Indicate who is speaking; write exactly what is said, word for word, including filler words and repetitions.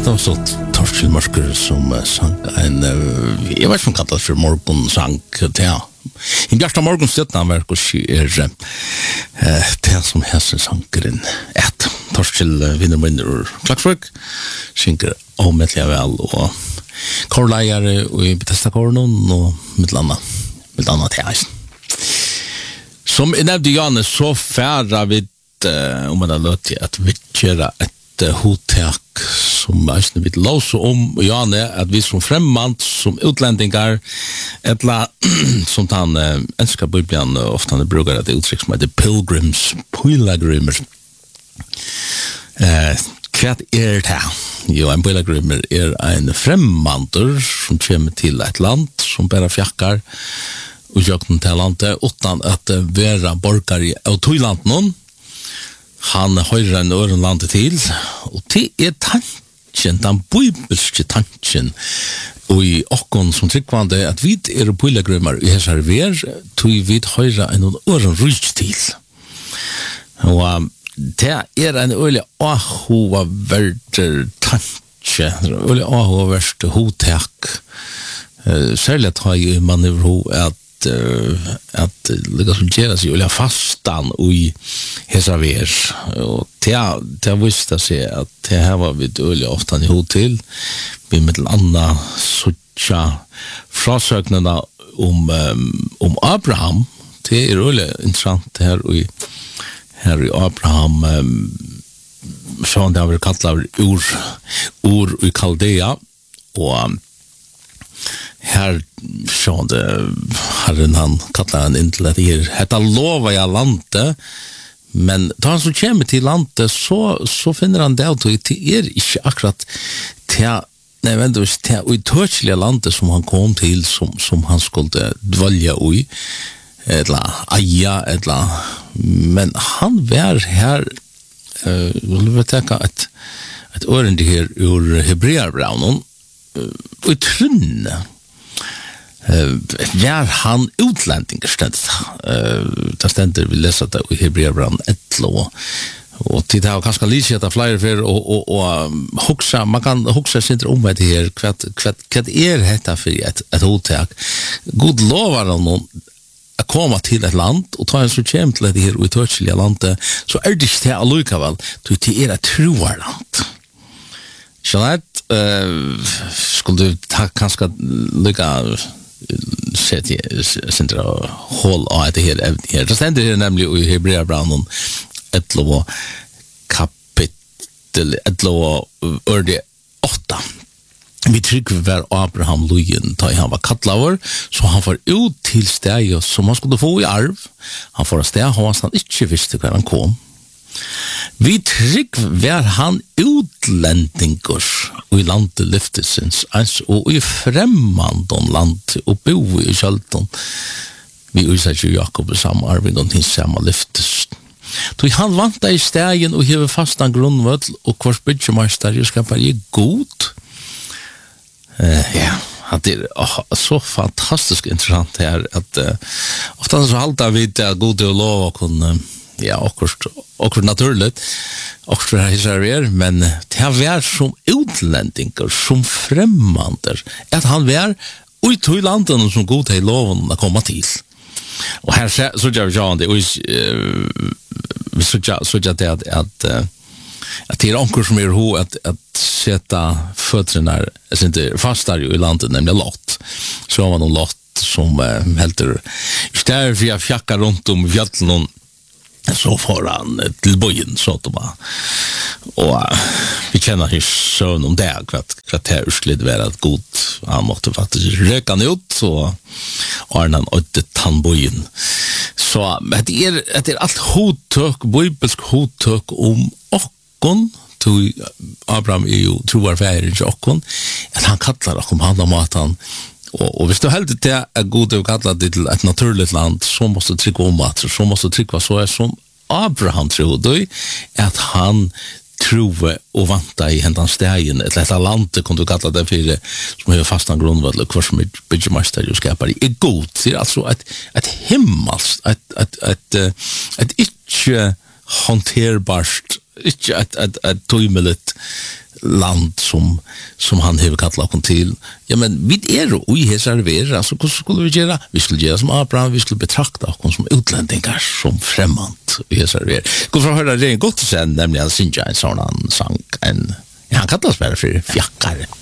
Speaker 1: det var så Torskild Mørker som uh, sang en, uh, jeg vet ikke om det kallet for morgensang til ja. I bjørsta morgenstøttene verk og skjer uh, det som heter sangeren et Torskild uh, vinner minner Klagsvøk synger omedelig vel og korleiere og i Bethesda-kåren og mitt landa mitt landa til heisen. Som jeg nevnte Janne, så færre vi uh, om det er løt til at vi kjører et hotek som eisne vill låse om og Janne at vi som fremmant som utlendingar etla som han uh, ønsker Bibelen uh, ofte han bruker et uttrykk som heter pilgrims, pilgrimer uh, hva er det? Jo, en pilgrimer er en fremmanter som kommer til et land som bare fjakkar og jøkken til landet utan at uh, være borgare av tøyland noen. Han høyrer en øren landet til, og det er tanken, den bibelske tanken, og i okkon som tryggvande, at vi er pilgrimer i hessar ver, tog vi høyrer en øren rysk til. Og um, det er en øyelig ahoververdt tanke, en øyelig ahoververdt hotek, uh, særlig at jeg man er ho at Uh, at liksom som gjør seg olja fastan i hesa ver og det visste seg at det her var vi olja ofta i hod til vi med til anna suttja frasøknena om, um, om Abraham det er olja interessant her i her i Abraham um, så han det har vært kallet ur ur i Kaldea og um, her sånn det herren han kallar han inn til at det er hetta lova jeg landet men da han så kommer til landet så, så finner han det at det er ikke akkurat til nei, men det er utørslige landet som han kom til som, som han skulle dvalja i eller eia eller men han var her uh, vil vi tenke et, et ørende her ur Hebreerbraunen og i trunne Uh, var han utlending stend uh, det stender vi leser det i Hebreerbrand elleve og til det har ganske lyst at flere for og, og, og hoksa, man kan hoksa sin om det her hva, hva, hva er dette for et, et hotek god lover han noen å komme til et land og ta en så kjem til det her utørslige landet så er det ikke det allikevel til det er et troerland Jeanette uh, skulle du ta ganske lykke sett sindra hål av det her evne her. Det stender her nemlig i Hebreerbranden elleve kapittel elleve ørde åtta. Vi trygg var Abraham Lujen da han var kattlaver, så han får ut til steg som han skulle få i arv. Han får av steg, han ikke visste hver han kom. Vi trygg var han utlendingers og i landet lyftesens og i fremmandon land og bo i kjølton vi utsett jo Jakob i samme arving og hins samme lyftes så han vant i stegen og hever fast en grunnvød og hvers byggemeister jeg skal bare gi god uh, ja det er oh, så fantastisk interessant her at uh, ofte så halta vi det gode og lov og kunne ja, akkurat, akkurat naturligt akkurat historier, men det har vært som utlendinger, som fremmander, at han var ut i landet som god til loven å komme til. Og her så gjør vi sånn, det vi så gjør det at, at, at det er anker som er ho at, at sette føtterne fastar i landet, nemlig Lot. Så var det noen Lot som uh, helter stær via fjakka rundt om fjallen så får han til bøyen så att man och uh, vi känner hur søn om det att att det skulle vara ett gott han måste faktiskt röka ut så Arnan och det tandbøyen så men det är det är allt hottök bibelsk hottök om okkon till Abraham är ju troar färdig i okkon att han kallar om han om att han Og, og hvis du heldig til er god å kalle det til et naturligt land, så måste du trykke om at, så måste du trykke så er som Abraham trodde, at han troe og vanta i hentan stegen, et letta land, kan du kalle det for, som har fastan grunnvall, hver som er byggemeister og skapar, er god. Det er altså et, et himmels, et, et, et, et, et ikke håndterbart, ikke et, et, et tøymelig land som som han har kallat oss till. Ja, men vi är ju i reservera, alltså hur skulle vi göra? Vi skulle göra som Abraham, vi skulle betrakta oss som utlänningar, som främmande i reservera. Gå för att höra det är gott sen, nämligen Sinja en sån sang, en, ja, han kallas bara för fjackare.